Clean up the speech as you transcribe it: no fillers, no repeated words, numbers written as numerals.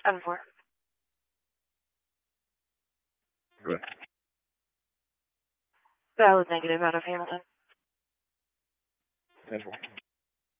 7-4. Good. Valid negative out of Hamilton. 10-4.